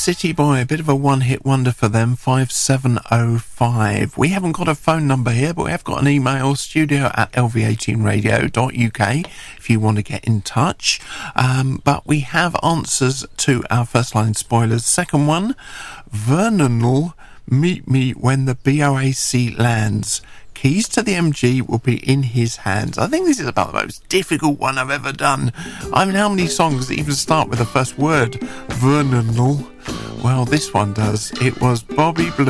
City Boy, a bit of a one-hit wonder for them, 5705. We haven't got a phone number here, but we have got an email, studio@lv18radio.uk, if you want to get in touch. But we have answers to our first line spoilers. Second one, Vernon'll meet me when the BOAC lands. Keys to the MG will be in his hands. I think this is about the most difficult one I've ever done. I mean, how many songs even start with the first word? Vernon'll. Well, this one does. It was Bobby Blue.